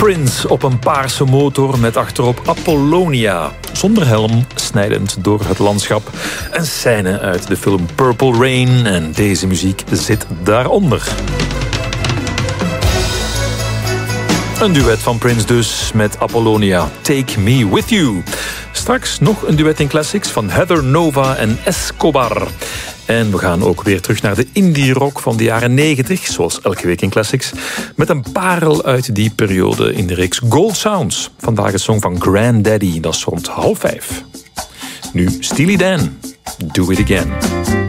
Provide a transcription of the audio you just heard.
Prince op een paarse motor met achterop Apollonia. Zonder helm, snijdend door het landschap. Een scène uit de film Purple Rain en deze muziek zit daaronder. Een duet van Prince dus met Apollonia, Take Me With You. Straks nog een duet in classics van Heather Nova en Escobar. En we gaan ook weer terug naar de indie-rock van de jaren 90, zoals elke week in Classics, met een parel uit die periode in de reeks Gold Sounds. Vandaag een song van Granddaddy, dat is rond 4:30. Nu Steely Dan, Do It Again.